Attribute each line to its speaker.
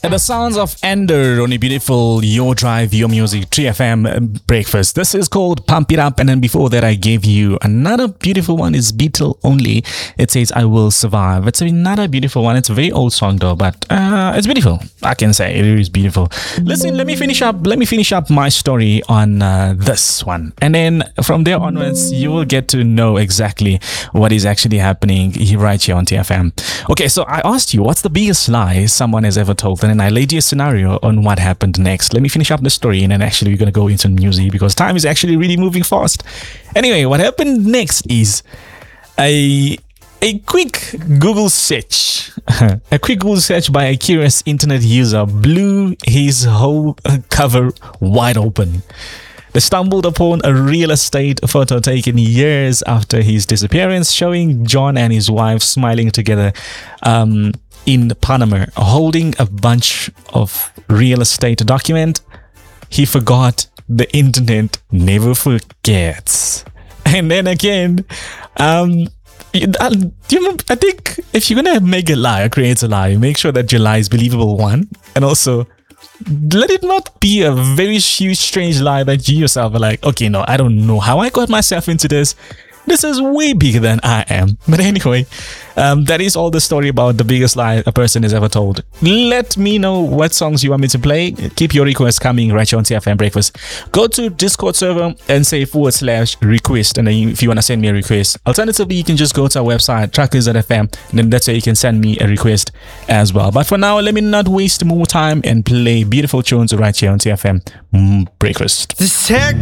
Speaker 1: The sounds of Ender on a beautiful Your Drive, Your Music 3FM breakfast. This is called Pump It Up. And then before that, I gave you another beautiful one. It's Beatle only. It says I Will Survive. It's another beautiful one. It's a very old song though, but it's beautiful. I can say it is beautiful. Listen, let me finish up my story on this one. And then from there onwards, you will get to know exactly what is actually happening right here on TFM. Okay, so I asked you, what's the biggest lie someone has ever told? And then I laid you a scenario on what happened next. Let me finish up the story, and then actually we're going to go into music because time is actually really moving fast. Anyway, what happened next is a quick Google search. A quick Google search by a curious internet user blew his whole cover wide open. They stumbled upon a real estate photo taken years after his disappearance, showing John and his wife smiling together in Panama, holding a bunch of real estate document. He forgot. The internet never forgets. And then again, I think if you're gonna make a lie or create a lie, make sure that your lie is believable, one, and also let it not be a very huge strange lie that you yourself are like, okay, no, I don't know how I got myself into this. This is way bigger than I am. But anyway, that is all the story about the biggest lie a person has ever told. Let me know what songs you want me to play. Keep your requests coming right here on TFM Breakfast. Go to Discord server and say /request. And then if you want to send me a request. Alternatively, you can just go to our website, trackers.fm. And then that's where you can send me a request as well. But for now, let me not waste more time and play beautiful tunes right here on TFM Breakfast.
Speaker 2: This hair